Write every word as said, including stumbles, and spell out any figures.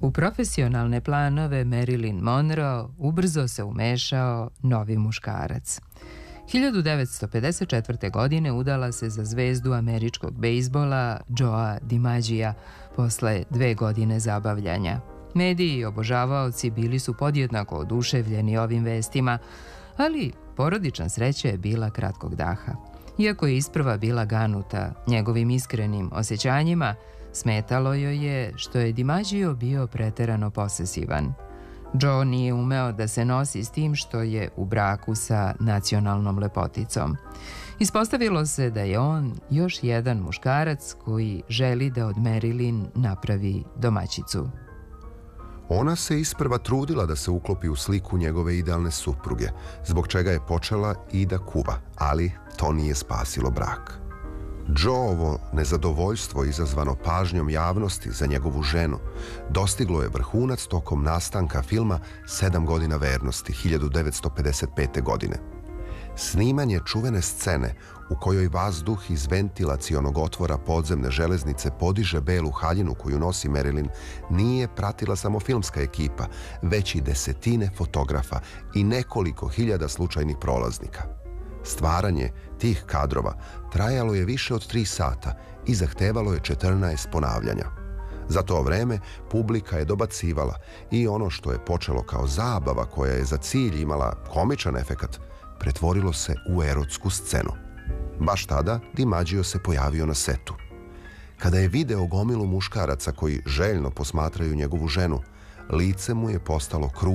U profesionalne planove Marilyn Monroe ubrzo se umešao novi muškarac. hiljadu devetsto pedeset četvrte. godine udala se za zvezdu američkog bejzbola Joea DiMaggija posle dve godine zabavljanja. Mediji i obožavaoci bili su podjednako oduševljeni ovim vestima, ali porodična sreća je bila kratkog daha. Iako je isprva bila ganuta njegovim iskrenim osjećanjima, smetalo joj je što je DiMaggio bio preterano posesivan. Joe nije umeo da se nosi s tim što je u braku sa nacionalnom lepoticom. Ispostavilo se da je on još jedan muškarac koji želi da od Marilyn napravi domaćicu. Ona se isprva trudila da se uklopi u sliku njegove idealne supruge, zbog čega je počela i da kuva, ali to nije spasilo brak. Joeovo nezadovoljstvo izazvano pažnjom javnosti za njegovu ženu dostiglo je vrhunac tokom nastanka filma Sedam godina vernosti hiljadu devetsto pedeset pete. godine. Snimanje čuvene scene u kojoj vazduh iz ventilacionog otvora podzemne železnice podiže belu haljinu koju nosi Marilyn nije pratila samo filmska ekipa, već i desetine fotografa i nekoliko hiljada slučajnih prolaznika. Stvaranje tih kadrova trajalo je više od tri sata i zahtevalo je četrnaest ponavljanja. Za to vreme publika je dobacivala i ono što je počelo kao zabava koja je za cilj imala komičan efekat, pretvorilo se u erotsku scenu. Baš tada DiMaggio se pojavio na setu. Kada je video gomilu muškaraca koji željno posmatraju njegovu ženu, lice mu je postalo kružno